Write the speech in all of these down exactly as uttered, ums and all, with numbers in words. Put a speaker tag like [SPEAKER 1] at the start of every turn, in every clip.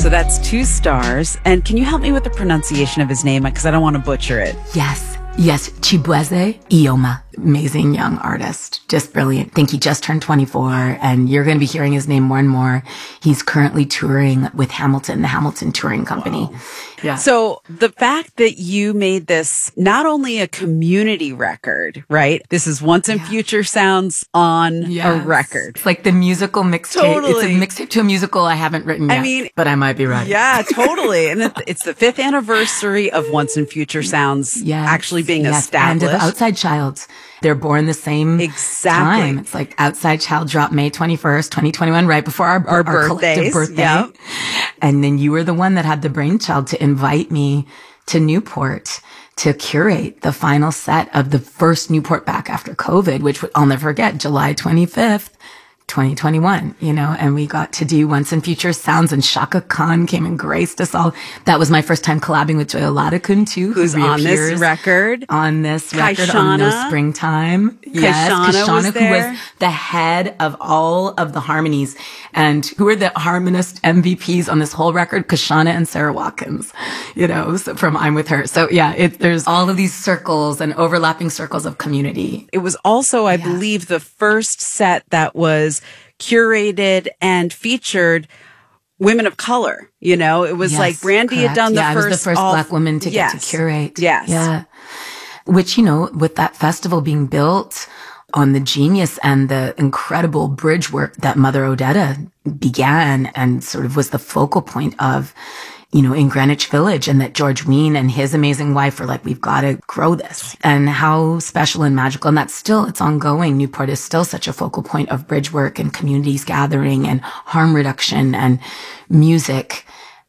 [SPEAKER 1] So that's two stars. And can you help me with the pronunciation of his name? Because I don't want to butcher it.
[SPEAKER 2] Yes. Yes. Chibueze Ioma. Amazing young artist. Just brilliant. I think he just turned twenty-four and you're going to be hearing his name more and more. He's currently touring with Hamilton, the Hamilton Touring Company.
[SPEAKER 1] Wow.
[SPEAKER 2] Yeah.
[SPEAKER 1] So the fact that you made this not only a community record, right? This is Once and
[SPEAKER 2] yeah. Future
[SPEAKER 1] Sounds on
[SPEAKER 2] yes.
[SPEAKER 1] a record.
[SPEAKER 2] It's like the musical mixtape.
[SPEAKER 1] Totally.
[SPEAKER 2] It's a mixtape to a musical I haven't written yet.
[SPEAKER 1] I mean,
[SPEAKER 2] but I might be right.
[SPEAKER 1] Yeah, totally. And it's the fifth anniversary of Once and Future Sounds
[SPEAKER 2] yes.
[SPEAKER 1] actually being
[SPEAKER 2] yes.
[SPEAKER 1] established.
[SPEAKER 2] And of Outside Child. They're born the same
[SPEAKER 1] exactly.
[SPEAKER 2] time. It's like Outside Child dropped May twenty-first, twenty twenty-one, right before our,
[SPEAKER 1] our,
[SPEAKER 2] our collective birthday.
[SPEAKER 1] Yep.
[SPEAKER 2] And then you were the one that had the brainchild to invite me to Newport to curate the final set of the first Newport back after COVID, which I'll never forget, July twenty-fifth. twenty twenty-one, you know, and we got to do Once and Future Sounds and Shaka Khan came and graced us all. That was my first time collabing with Joya Ladakun too.
[SPEAKER 1] Who's
[SPEAKER 2] who
[SPEAKER 1] on this record.
[SPEAKER 2] On this record
[SPEAKER 1] Kaishana.
[SPEAKER 2] on No Springtime. Yes,
[SPEAKER 1] Kaishana,
[SPEAKER 2] Kaishana
[SPEAKER 1] was
[SPEAKER 2] who
[SPEAKER 1] there.
[SPEAKER 2] was the head of all of the harmonies. And who are the harmonist M V Ps on this whole record? Kaishana and Sarah Watkins, you know, so from I'm With Her. So yeah, it, there's all of these circles and overlapping circles of community.
[SPEAKER 1] It was also, I
[SPEAKER 2] yeah.
[SPEAKER 1] believe, the first set that was curated and featured women of color. You know, it was
[SPEAKER 2] yes,
[SPEAKER 1] like Brandy
[SPEAKER 2] correct.
[SPEAKER 1] had done the
[SPEAKER 2] yeah,
[SPEAKER 1] first.
[SPEAKER 2] I was the first
[SPEAKER 1] all,
[SPEAKER 2] black woman to
[SPEAKER 1] yes,
[SPEAKER 2] get to curate.
[SPEAKER 1] Yes.
[SPEAKER 2] Yeah. Which, you know, with that festival being built on the genius and the incredible bridge work that Mother Odetta began and sort of was the focal point of, you know, in Greenwich Village, and that George Wein and his amazing wife were like, we've got to grow this. And how special and magical. And that's still, it's ongoing. Newport is still such a focal point of bridge work and communities gathering and harm reduction and music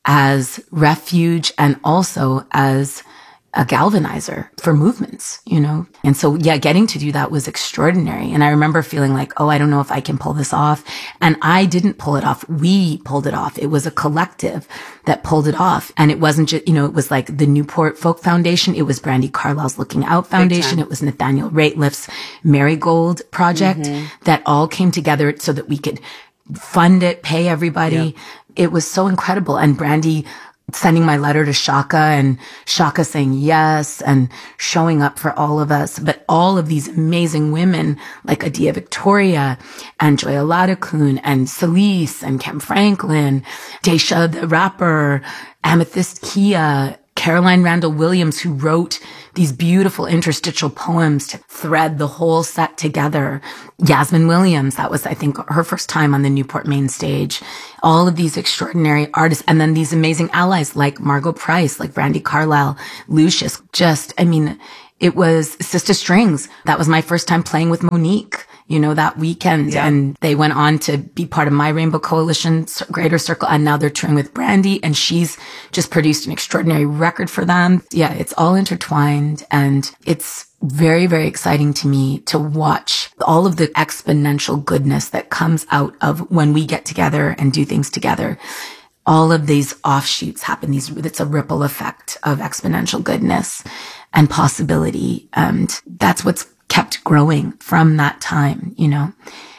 [SPEAKER 2] as refuge and also as a galvanizer for movements, you know? And so, yeah, getting to do that was extraordinary. And I remember feeling like, oh, I don't know if I can pull this off. And I didn't pull it off. We pulled it off. It was a collective that pulled it off. And it wasn't just, you know, it was like the Newport Folk Foundation. It was Brandy Carlisle's Looking Out Foundation. It was Nathaniel Rateliff's Marigold Project mm-hmm. that all came together so that we could fund it, pay everybody. Yep. It was so incredible. And Brandy sending my letter to Shaka and Shaka saying yes and showing up for all of us. But all of these amazing women like Adia Victoria and Joya Ladakun and Celise and Kem Franklin, Daisha the rapper, Amethyst Kia, Caroline Randall Williams, who wrote these beautiful interstitial poems to thread the whole set together. Yasmin Williams, that was, I think, her first time on the Newport main stage. All of these extraordinary artists. And then these amazing allies like Margot Price, like Brandy Carlisle, Lucius. Just, I mean, it was Sister Strings. That was my first time playing with Monique, you know, that weekend. Yeah. And they went on to be part of my Rainbow Coalition, Greater Circle. And now they're touring with Brandy. And she's just produced an extraordinary record for them. Yeah, it's all intertwined. And it's very, very exciting to me to watch all of the exponential goodness that comes out of when we get together and do things together. All of these offshoots happen. These, it's a ripple effect of exponential goodness and possibility. And that's what's kept growing from that time, you know.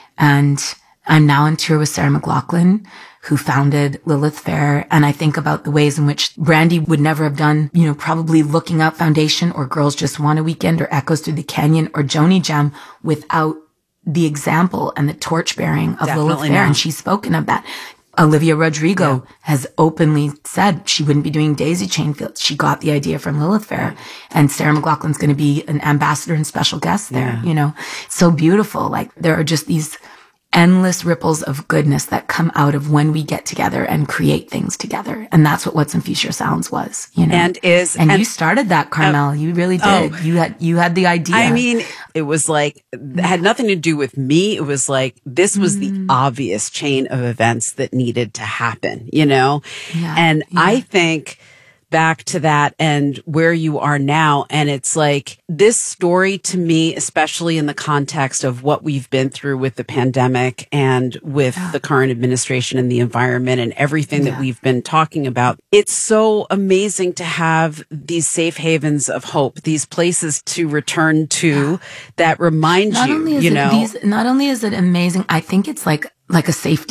[SPEAKER 2] And I'm now on tour with Sarah McLachlan, who founded Lilith Fair. And I think about the ways in which Brandy would never have done, you know, probably Looking Out Foundation or Girls Just Want a Weekend or Echoes Through the Canyon or Joni Jam without the example and the torch bearing of
[SPEAKER 1] Definitely
[SPEAKER 2] Lilith Fair.
[SPEAKER 1] not.
[SPEAKER 2] And she's spoken of that. Olivia Rodrigo yeah. has openly said she wouldn't be doing Daisy Chain Fields. She got the idea from Lilith Fair. And Sarah McLachlan's going to be an ambassador and special guest there, yeah. you know. It's so beautiful. Like, there are just these endless ripples of goodness that come out of when we get together and create things together. And that's what What's in Future Sounds was, you know.
[SPEAKER 1] And is
[SPEAKER 2] and,
[SPEAKER 1] and
[SPEAKER 2] you started that, Carmel. Uh, you really did. Oh, you had you had the idea.
[SPEAKER 1] I mean, it was like, it had nothing to do with me. It was like, this was mm. the obvious chain of events that needed to happen, you know?
[SPEAKER 2] Yeah,
[SPEAKER 1] and
[SPEAKER 2] yeah.
[SPEAKER 1] I think back to that and where you are now. And it's like this story to me, especially in the context of what we've been through with the pandemic and with yeah. the current administration and the environment and everything yeah. that we've been talking about. It's so amazing to have these safe havens of hope, these places to return to yeah. that remind
[SPEAKER 2] not
[SPEAKER 1] you,
[SPEAKER 2] only is
[SPEAKER 1] you
[SPEAKER 2] it
[SPEAKER 1] know,
[SPEAKER 2] these, not only is it amazing, I think it's like, like a safety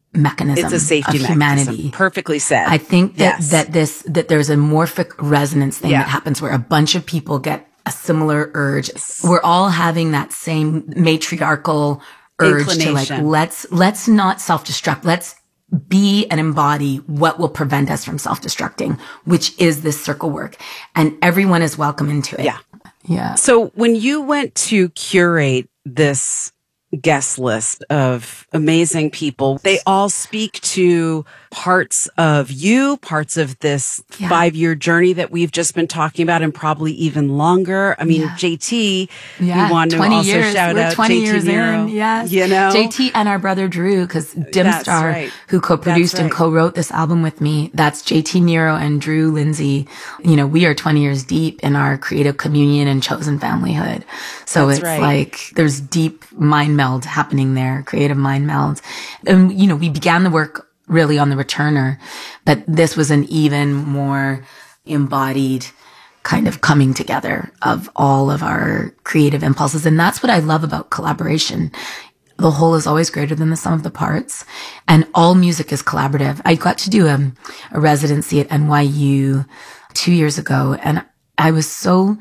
[SPEAKER 2] mechanism
[SPEAKER 1] It's a safety
[SPEAKER 2] of
[SPEAKER 1] mechanism.
[SPEAKER 2] humanity.
[SPEAKER 1] Perfectly said.
[SPEAKER 2] I think that,
[SPEAKER 1] yes.
[SPEAKER 2] that this, that there's a morphic resonance thing
[SPEAKER 1] yeah.
[SPEAKER 2] that happens where a bunch of people get a similar urge. We're all having that same matriarchal urge to like, let's, let's not self-destruct. Let's be and embody what will prevent us from self-destructing, which is this circle work. And everyone is welcome into it.
[SPEAKER 1] Yeah.
[SPEAKER 2] Yeah.
[SPEAKER 1] So when you went to curate this guest list of amazing people, they all speak to parts of you, parts of this yeah. five-year journey that we've just been talking about, and probably even longer. I mean, yeah. J T,
[SPEAKER 2] yeah.
[SPEAKER 1] we want to also
[SPEAKER 2] years.
[SPEAKER 1] shout
[SPEAKER 2] We're
[SPEAKER 1] out
[SPEAKER 2] twenty
[SPEAKER 1] J T
[SPEAKER 2] years
[SPEAKER 1] Nero.
[SPEAKER 2] In. Yes.
[SPEAKER 1] You know?
[SPEAKER 2] J T and our brother Drew, because Dimstar,
[SPEAKER 1] right.
[SPEAKER 2] who co-produced
[SPEAKER 1] right.
[SPEAKER 2] and co-wrote this album with me, that's J T Nero and Drew Lindsay. You know, we are twenty years deep in our creative communion and chosen familyhood. So
[SPEAKER 1] that's
[SPEAKER 2] it's
[SPEAKER 1] right.
[SPEAKER 2] like there's deep mind meld happening there, creative mind meld. And, you know, we began the work really on the returner, but this was an even more embodied kind of coming together of all of our creative impulses. And that's what I love about collaboration. The whole is always greater than the sum of the parts, and all music is collaborative. I got to do a, a residency at N Y U two years ago, and I was so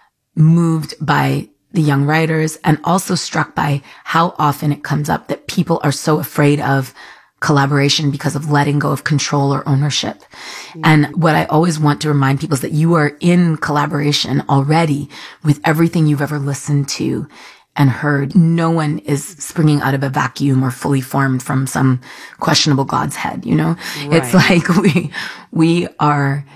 [SPEAKER 2] moved by the young writers and also struck by how often it comes up that people are so afraid of collaboration because of letting go of control or ownership. Mm-hmm. And what I always want to remind people is that you are in collaboration already with everything you've ever listened to and heard. No one is springing out of a vacuum or fully formed from some questionable God's head, you know? Right. It's like we, we are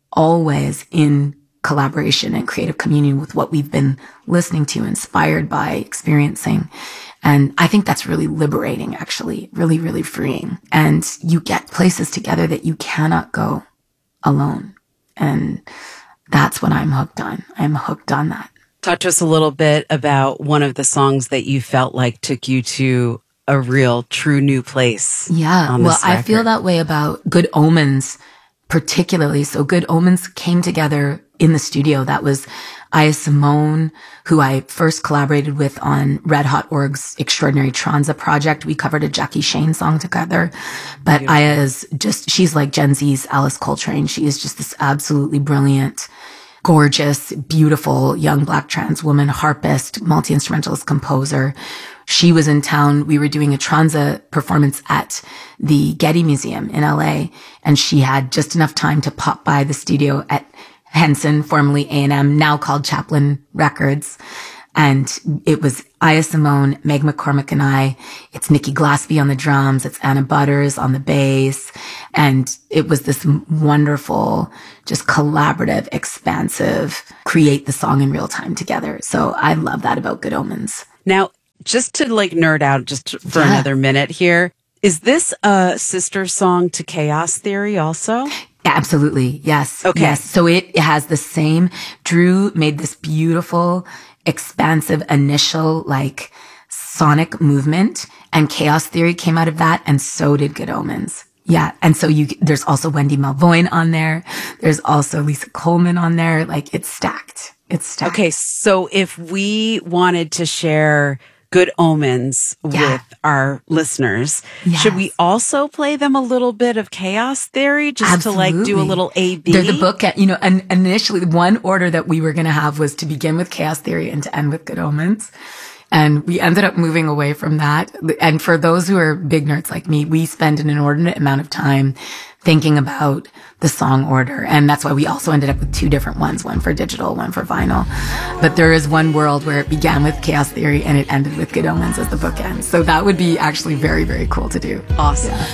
[SPEAKER 2] always in collaboration and creative communion with what we've been listening to, inspired by, experiencing. And I think that's really liberating, actually, really, really freeing. And you get places together that you cannot go alone. And that's what I'm hooked on. I'm hooked on that.
[SPEAKER 1] Talk to us a little bit about one of the songs that you felt like took you to a real, true new place.
[SPEAKER 2] Yeah. Well, I feel that way about Good Omens, particularly. So Good Omens came together in the studio. That was Aya Simone, who I first collaborated with on Red Hot Org's Extraordinary Tranza project. We covered a Jackie Shane song together. But Beautiful. Aya is just, she's like Gen Z's Alice Coltrane. She is just this absolutely brilliant, gorgeous, beautiful young Black trans woman, harpist, multi-instrumentalist, composer. She was in town. We were doing a Tranza performance at the Getty Museum in L A, and she had just enough time to pop by the studio at Henson, formerly A and M, now called Chaplin Records. And it was Aya Simone, Meg McCormick, and I. It's Nikki Glaspie on the drums. It's Anna Butters on the bass. And it was this wonderful, just collaborative, expansive, create the song in real time together. So I love that about Good Omens.
[SPEAKER 1] Now, just to like nerd out just for
[SPEAKER 2] yeah.
[SPEAKER 1] another minute here, is this a sister song to Chaos Theory also?
[SPEAKER 2] Absolutely. Yes.
[SPEAKER 1] Okay.
[SPEAKER 2] Yes. So it has the same, Drew made this beautiful, expansive initial like sonic movement, and Chaos Theory came out of that, and so did Good Omens. Yeah. And so you, there's also Wendy Malvoin on there. There's also Lisa Coleman on there. Like it's stacked. It's stacked.
[SPEAKER 1] Okay. So if we wanted to share Good Omens
[SPEAKER 2] yeah.
[SPEAKER 1] with our listeners,
[SPEAKER 2] yes.
[SPEAKER 1] should we also play them a little bit of Chaos Theory just
[SPEAKER 2] Absolutely.
[SPEAKER 1] to like do a little A B?
[SPEAKER 2] They're the book, you know, and initially one order that we were going to have was to begin with Chaos Theory and to end with Good Omens. And we ended up moving away from that. And for those who are big nerds like me, we spend an inordinate amount of time thinking about the song order. And that's why we also ended up with two different ones, one for digital, one for vinyl. But there is one world where it began with Chaos Theory and it ended with Good Omens as the bookend. So that would be actually very, very cool to do.
[SPEAKER 1] Awesome.
[SPEAKER 2] Yeah.